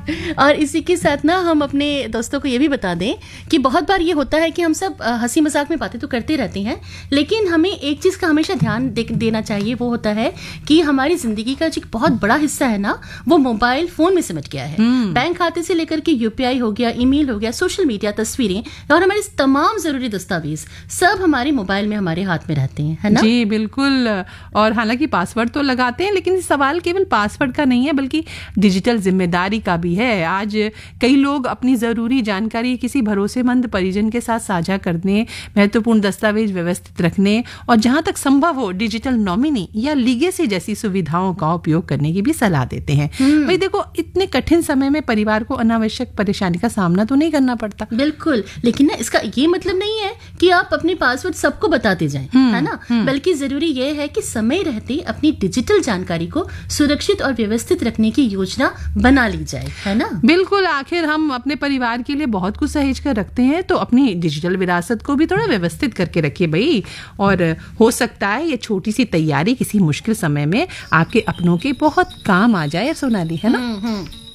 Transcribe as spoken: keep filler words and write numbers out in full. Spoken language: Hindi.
और इसी के साथ ना हम अपने दोस्तों को ये भी बता दें कि बहुत बार ये होता है कि हम सब हंसी मजाक में बातें तो करते रहते हैं, लेकिन हमें एक चीज का हमेशा ध्यान दे, देना चाहिए। वो होता है कि हमारी जिंदगी का जो बहुत बड़ा हिस्सा है ना, वो मोबाइल फोन में सिमट गया है। बैंक खाते से लेकर के यूपीआई हो गया, ईमेल हो गया, सोशल मीडिया, तस्वीरें और हमारे तमाम जरूरी दस्तावेज सब हमारे मोबाइल में हमारे हाथ में रहते हैं, है ना? जी बिल्कुल। और हालांकि पासवर्ड तो लगाते हैं, लेकिन सवाल केवल पासवर्ड का नहीं है बल्कि डिजिटल जिम्मेदारी का भी है। आज कई लोग अपनी जरूरी जानकारी किसी भरोसेमंद परिजन के साथ साझा करने, महत्वपूर्ण दस्तावेज व्यवस्थित रखने और जहां तक संभव हो डिजिटल नॉमिनी या लीगेसी जैसी सुविधाओं का उपयोग करने की भी सलाह देते हैं। भाई देखो, इतने कठिन समय में परिवार को अनावश्यक परेशानी का सामना तो नहीं करना पड़ता। बिल्कुल, लेकिन ना इसका ये मतलब नहीं है कि आप अपने पासवर्ड सबको बताते जाएं, है ना? बल्कि जरूरी ये है कि समय रहते अपनी डिजिटल जानकारी को सुरक्षित और व्यवस्थित रखने की योजना बना ली जाए, है ना? बिल्कुल। आखिर हम अपने परिवार के लिए बहुत कुछ सहेज कर रखते हैं, तो अपनी डिजिटल विरासत को भी थोड़ा व्यवस्थित करके रखिए भाई। और हो सकता है ये छोटी सी तैयारी किसी मुश्किल समय में आपके अपनों के बहुत काम आ जाए, सोनाली, है ना?